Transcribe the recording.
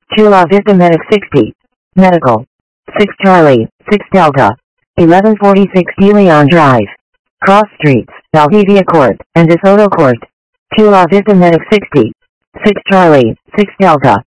Chula Vista Medic 60. Medical. 6 Charlie, 6 Delta. 1146 De Leon Drive. Cross Streets, Valdivia Court, and DeSoto Court. Chula Vista Medic 60. 6 Charlie, 6 Delta.